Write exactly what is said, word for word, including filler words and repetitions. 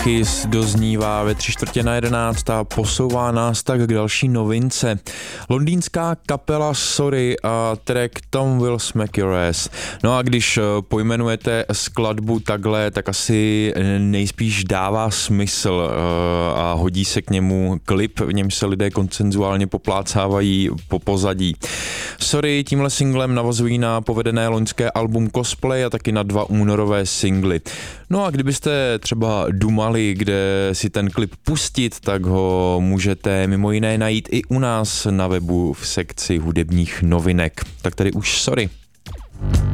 Kiss doznívá ve tři čtvrtě na jedenáct a posouvá nás tak k další novince. Londýnská kapela Sorry a track Tom Will Smack Your Ass. No a když pojmenujete skladbu takhle, tak asi nejspíš dává smysl a hodí se k němu klip, v něm se lidé konsenzuálně poplácávají po pozadí. Sorry tímhle singlem navazují na povedené loňské album Cosplay a taky na dva únorové singly. No a kdybyste třeba dumali, kde si ten klip pustit, tak ho můžete mimo jiné najít i u nás na webu v sekci hudebních novinek. Tak tady už Sorry.